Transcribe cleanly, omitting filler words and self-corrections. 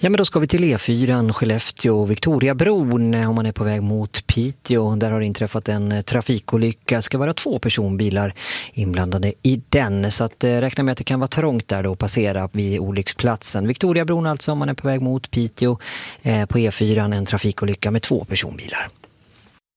Ja, men då ska vi till E4, Skellefteå, Victoriabron om man är på väg mot Piteå. Där har det inträffat en trafikolycka. Det ska vara 2 personbilar inblandade i den. Så att räkna med att det kan vara trångt där då att passera vid olycksplatsen. Victoriabron alltså om man är på väg mot Piteå. På E4 en trafikolycka med 2 personbilar.